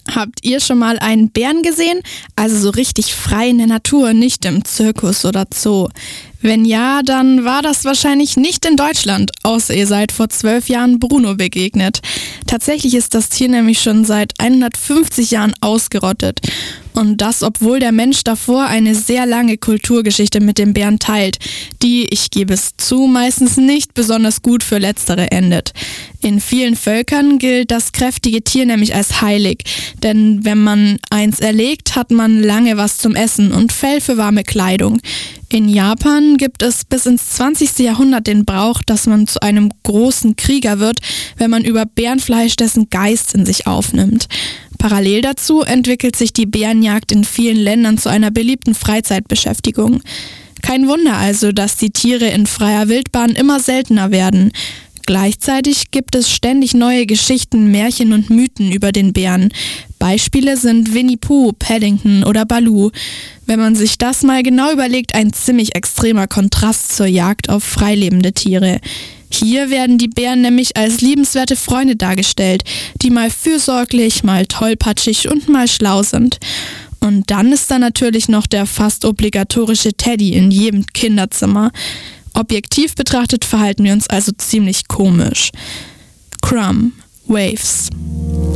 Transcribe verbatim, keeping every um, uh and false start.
Habt ihr schon mal einen Bären gesehen? Also so richtig frei in der Natur, nicht im Zirkus oder Zoo. Wenn ja, dann war das wahrscheinlich nicht in Deutschland, außer ihr seid vor zwölf Jahren Bruno begegnet. Tatsächlich ist das Tier nämlich schon seit hundertfünfzig Jahren ausgerottet. Und das, obwohl der Mensch davor eine sehr lange Kulturgeschichte mit dem Bären teilt, die, ich gebe es zu, meistens nicht besonders gut für Letztere endet. In vielen Völkern gilt das kräftige Tier nämlich als heilig, denn wenn man eins erlegt, hat man lange was zum Essen und Fell für warme Kleidung. In Japan gibt es bis ins zwanzigste Jahrhundert den Brauch, dass man zu einem großen Krieger wird, wenn man über Bärenfleisch dessen Geist in sich aufnimmt. Parallel dazu entwickelt sich die Bärenjagd in vielen Ländern zu einer beliebten Freizeitbeschäftigung. Kein Wunder also, dass die Tiere in freier Wildbahn immer seltener werden. Gleichzeitig gibt es ständig neue Geschichten, Märchen und Mythen über den Bären. Beispiele sind Winnie Pooh, Paddington oder Baloo. Wenn man sich das mal genau überlegt, ein ziemlich extremer Kontrast zur Jagd auf freilebende Tiere. Hier werden die Bären nämlich als liebenswerte Freunde dargestellt, die mal fürsorglich, mal tollpatschig und mal schlau sind. Und dann ist da natürlich noch der fast obligatorische Teddy in jedem Kinderzimmer. Objektiv betrachtet verhalten wir uns also ziemlich komisch. Crumb, Waves.